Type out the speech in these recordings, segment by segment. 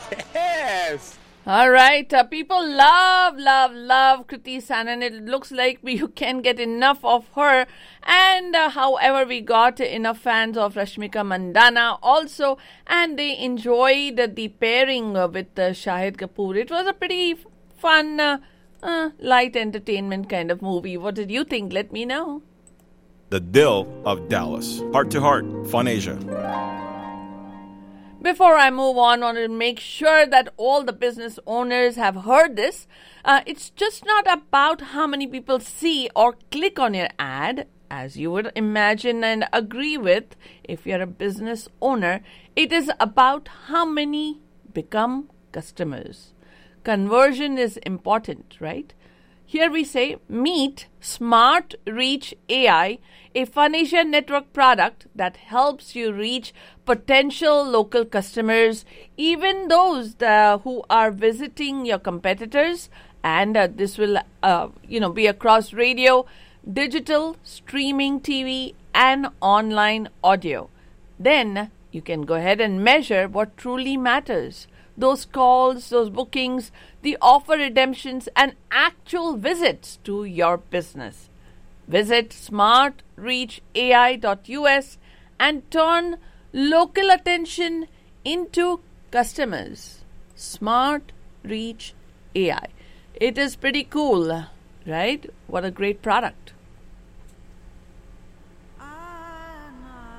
Yes. All right, people love Kriti Sanon. It looks like you can get enough of her. And however, we got enough fans of Rashmika Mandana also. And they enjoyed the pairing with Shahid Kapoor. It was a pretty fun, light entertainment kind of movie. What did you think? Let me know. The Dill of Dallas. Heart to Heart, Fun Asia. Before I move on, I want to make sure that all the business owners have heard this. It's just not about how many people see or click on your ad, as you would imagine and agree with if you're a business owner. It is about how many become customers. Conversion is important, right? Here we say, meet Smart Reach AI, a Funasia network product that helps you reach potential local customers, even those who are visiting your competitors. And this will, be across radio, digital, streaming TV, and online audio. Then you can go ahead and measure what truly matters. Those calls, those bookings, the offer redemptions, and actual visits to your business. Visit smartreachai.us and turn local attention into customers. Smart Reach AI. It is pretty cool, right? What a great product.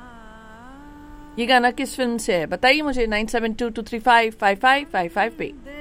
ये गाना किस film से है बताइए मुझे 9722355555 पे